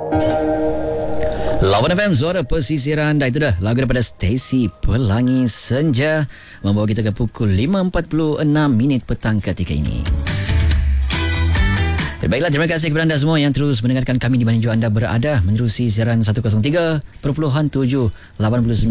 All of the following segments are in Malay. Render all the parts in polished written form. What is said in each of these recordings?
Lawan FM, suara pesisiran. Dan itu dah lagu daripada Stacy, Pelangi Senja, membawa kita ke pukul 5.46 petang ketika ini. Baiklah, terima kasih kepada anda semua yang terus mendengarkan kami di mana jua anda berada, menerusi siaran 103.7 89.4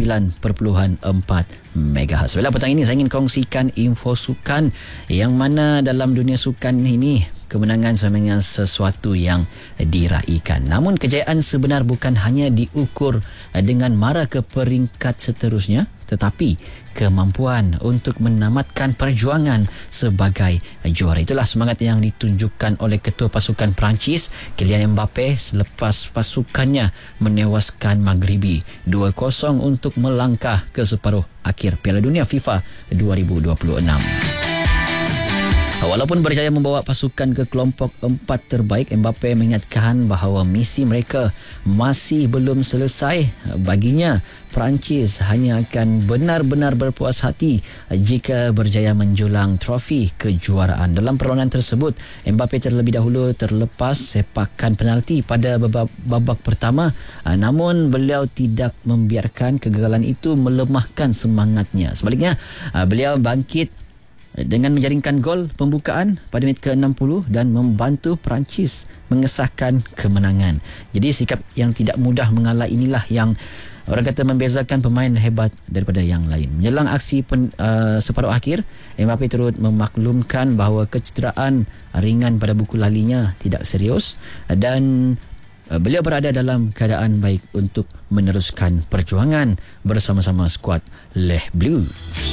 MHz. Baiklah, petang ini saya ingin kongsikan info sukan yang mana dalam dunia sukan ini kemenangan sebenarnya sesuatu yang diraihkan. Namun kejayaan sebenar bukan hanya diukur dengan mara ke peringkat seterusnya, tetapi kemampuan untuk menamatkan perjuangan sebagai juara. Itulah semangat yang ditunjukkan oleh ketua pasukan Perancis, Kylian Mbappe, selepas pasukannya menewaskan Maghribi 2-0 untuk melangkah ke separuh akhir Piala Dunia FIFA 2026. Walaupun berjaya membawa pasukan ke kelompok 4 terbaik, Mbappe mengingatkan bahawa misi mereka masih belum selesai. Baginya, Perancis hanya akan benar-benar berpuas hati jika berjaya menjulang trofi kejuaraan. Dalam perlawanan tersebut, Mbappe terlebih dahulu terlepas sepakan penalti pada babak pertama. Namun, beliau tidak membiarkan kegagalan itu melemahkan semangatnya. Sebaliknya, beliau bangkit dengan menjaringkan gol pembukaan pada minit ke-60 dan membantu Perancis mengesahkan kemenangan. Jadi sikap yang tidak mudah mengalah inilah yang orang kata membezakan pemain hebat daripada yang lain. Menjelang aksi separuh akhir, Mbappe turut memaklumkan bahawa kecederaan ringan pada buku lalinya tidak serius dan beliau berada dalam keadaan baik untuk meneruskan perjuangan bersama-sama skuad Les Bleus.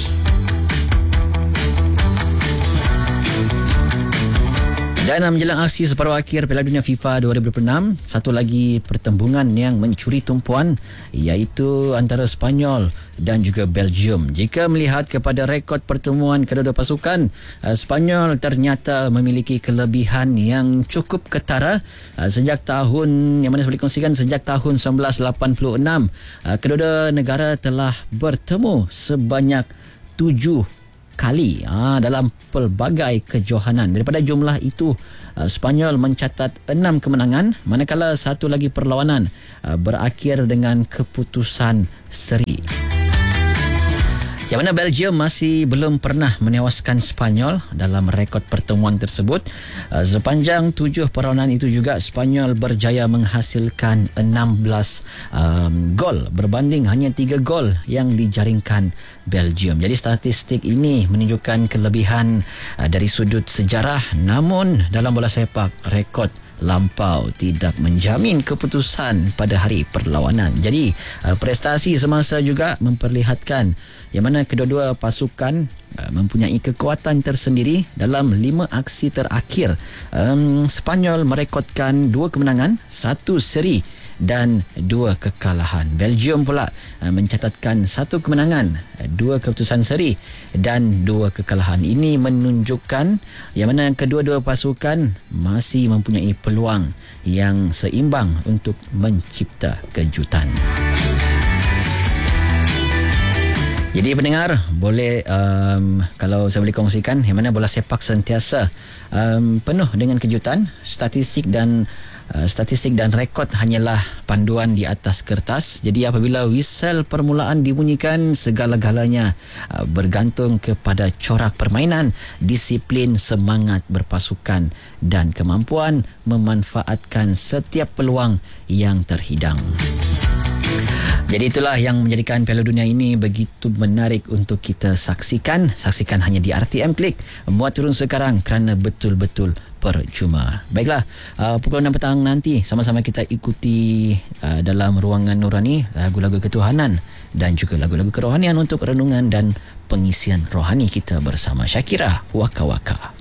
Dan menjelang aksi separuh akhir Piala Dunia FIFA 2026, satu lagi pertembungan yang mencuri tumpuan iaitu antara Sepanyol dan juga Belgium. Jika melihat kepada rekod pertemuan kedua-dua pasukan, Sepanyol ternyata memiliki kelebihan yang cukup ketara sejak tahun yang mana boleh kongsikan sejak tahun 1986. Kedua-dua negara telah bertemu sebanyak 7 kali dalam pelbagai kejohanan. Daripada jumlah itu, Sepanyol mencatat 6 kemenangan, manakala satu lagi perlawanan berakhir dengan keputusan seri. Yang mana Belgium masih belum pernah menewaskan Sepanyol dalam rekod pertemuan tersebut. Sepanjang 7 perlawanan itu juga Sepanyol berjaya menghasilkan 16 gol berbanding hanya 3 gol yang dijaringkan Belgium. Jadi statistik ini menunjukkan kelebihan dari sudut sejarah, namun dalam bola sepak rekod lampau tidak menjamin keputusan pada hari perlawanan. Jadi prestasi semasa juga memperlihatkan yang mana kedua-dua pasukan mempunyai kekuatan tersendiri. Dalam 5 aksi terakhir, Sepanyol merekodkan 2 kemenangan, 1 seri dan 2 kekalahan. Belgium pula mencatatkan 1 kemenangan, 2 keputusan seri dan 2 kekalahan. Ini menunjukkan yang mana kedua-dua pasukan masih mempunyai peluang yang seimbang untuk mencipta kejutan. Jadi pendengar, boleh kalau saya boleh kongsikan yang mana bola sepak sentiasa penuh dengan kejutan. Statistik dan rekod hanyalah panduan di atas kertas. Jadi apabila whistle permulaan dibunyikan, segala-galanya bergantung kepada corak permainan, disiplin, semangat berpasukan dan kemampuan memanfaatkan setiap peluang yang terhidang. Jadi itulah yang menjadikan Piala Dunia ini begitu menarik untuk kita saksikan. Saksikan hanya di RTM Klik. Muat turun sekarang kerana betul-betul percuma. Baiklah, pukul 6 petang nanti sama-sama kita ikuti dalam ruangan nurani lagu-lagu ketuhanan dan juga lagu-lagu kerohanian untuk renungan dan pengisian rohani kita bersama Syakira Waka Waka.